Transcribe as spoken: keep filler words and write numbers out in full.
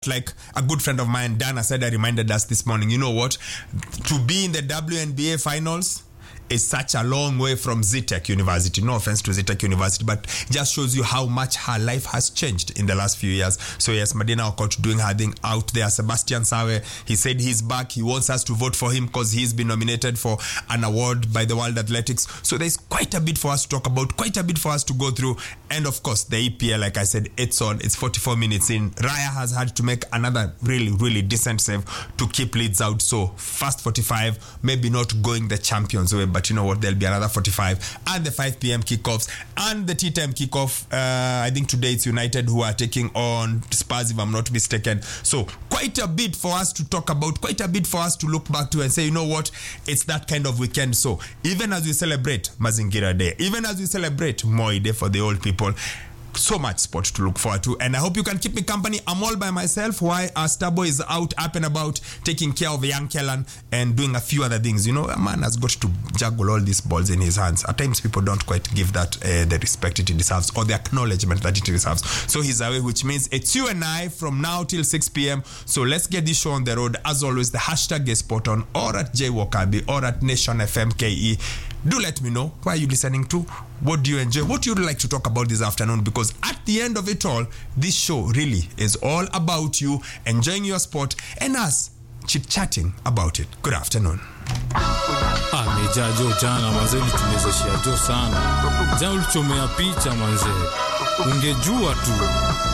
Like a good friend of mine, Dana, said, I reminded us this morning, you know what? To be in the W N B A finals is such a long way from Zetech University. No offense to Zetech University, but just shows you how much her life has changed in the last few years. So yes, Madina Okot doing her thing out there. Sebastian Sawe, he said he's back. He wants us to vote for him because he's been nominated for an award by the World Athletics. So there's quite a bit for us to talk about, quite a bit for us to go through. And of course, the E P L, like I said, it's on. It's forty-four minutes in. Raya has had to make another really, really decent save to keep Leeds out. So first forty-five, maybe not going the champions way, but you know what, there'll be another forty-five, and the five p.m. kickoffs and the tea time kickoff. uh, I think today it's United who are taking on Spurs, if I'm not mistaken. So quite a bit for us to talk about, quite a bit for us to look back to and say, you know what, it's that kind of weekend. So even as we celebrate Mazingira Day, even as we celebrate Moi Day for the old people, so much sport to look forward to, and I hope you can keep me company. I'm all by myself while our Starboy is out up and about taking care of young Kellan and doing a few other things. You know, a man has got to juggle all these balls in his hands. At times people don't quite give that uh, the respect it deserves or the acknowledgement that it deserves. So he's away, which means it's you and I from now till six p.m. So let's get this show on the road. As always, the hashtag is spot on, or at J Wakabi, or at Nation F M K E. Do let me know, where are you listening to? What do you enjoy? What you'd like to talk about this afternoon? Because at the end of it all, this show really is all about you enjoying your sport and us chit-chatting about it. Good afternoon. Ah, mejajo jana manze ulitumezeshia jo sana. Jana ulichomea picha manze. Ungejua tu.